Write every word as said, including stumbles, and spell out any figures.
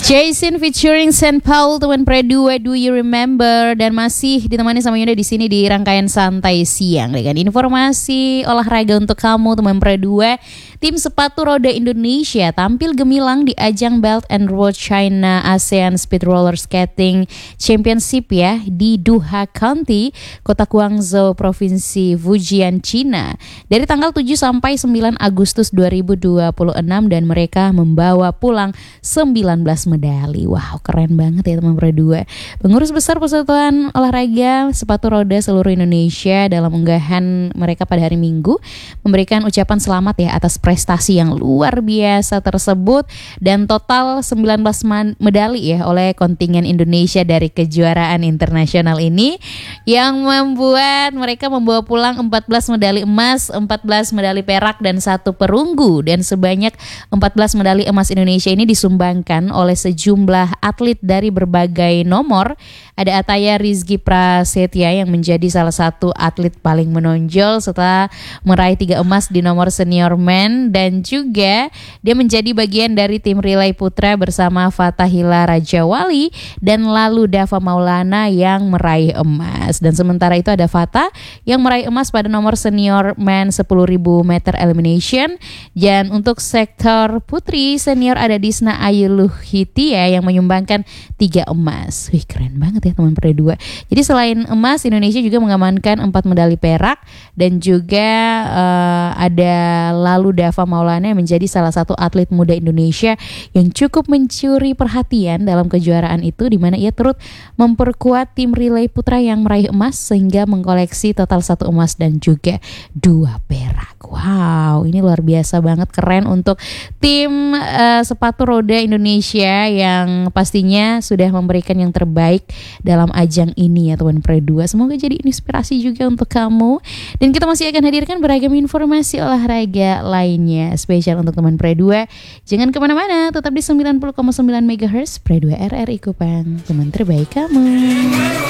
Jason featuring Saint Paul, teman pre dua, Do You Remember? Dan masih ditemani sama Yunda di sini di rangkaian santai siang dengan informasi olahraga untuk kamu teman pre dua. Tim sepatu roda Indonesia tampil gemilang di ajang Belt and Road China ASEAN Speed Roller Skating Championship ya di Duha County, Kota Guangzhou, Provinsi Fujian, Cina. Dari tanggal tujuh sampai sembilan Agustus dua ribu dua puluh enam dan mereka membawa pulang sembilan belas medali. Wow, keren banget ya teman pre dua. Pengurus besar Persatuan Olahraga Sepatu Roda seluruh Indonesia dalam unggahan mereka pada hari Minggu memberikan ucapan selamat ya atas prestasi yang luar biasa tersebut dan total sembilan belas man- medali ya oleh kontingen Indonesia dari kejuaraan internasional ini yang membuat mereka membawa pulang empat belas medali emas, empat belas medali perak dan satu perunggu, dan sebanyak empat belas medali emas Indonesia ini disumbangkan oleh sejumlah atlet dari berbagai nomor. Ada Ataya Rizky Prasetya yang menjadi salah satu atlet paling menonjol setelah meraih tiga emas di nomor senior men, dan juga dia menjadi bagian dari tim relay putra bersama Fatahila Rajawali dan lalu Dava Maulana yang meraih emas. Dan sementara itu ada Fatah yang meraih emas pada nomor senior men sepuluh ribu meter elimination. Dan untuk sektor putri senior ada Disna Ayuluhitia yang menyumbangkan tiga emas. Wih, keren banget ya teman pre dua. Jadi selain emas, Indonesia juga mengamankan empat medali perak dan juga uh, ada lalu Dava Maulana yang menjadi salah satu atlet muda Indonesia yang cukup mencuri perhatian dalam kejuaraan itu, di mana ia turut memperkuat tim relay putra yang meraih emas sehingga mengkoleksi total satu emas dan juga dua perak. Wow, ini luar biasa banget, keren untuk tim uh, sepatu roda Indonesia yang pastinya sudah memberikan yang terbaik dalam ajang ini ya teman pre dua. Semoga jadi inspirasi juga untuk kamu. Dan kita masih akan hadirkan beragam informasi olahraga lainnya spesial untuk teman pre dua. Jangan kemana-mana, tetap di sembilan puluh koma sembilan megahertz pre dua R R I Kupang, teman terbaik kamu.